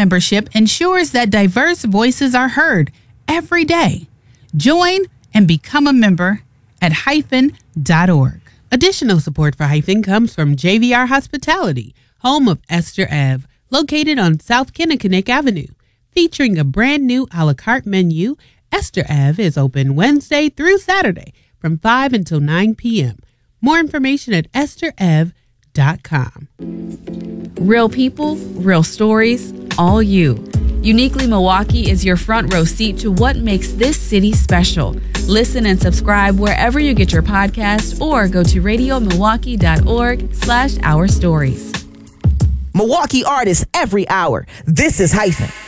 membership ensures that diverse voices are heard every day. Join and become a member at hyphen.org. Additional support for Hyphen comes from JVR Hospitality, home of Esther Ave, located on South Kinnickinnick Avenue. Featuring a brand new a la carte menu, Esther Ave is open Wednesday through Saturday from 5 until 9 p.m. More information at esterav.com. Real people, real stories, all you. Uniquely Milwaukee is your front row seat to what makes this city special. Listen and subscribe wherever you get your podcast or go to radiomilwaukee.org/our stories. Milwaukee artists every hour. This is Hyphen.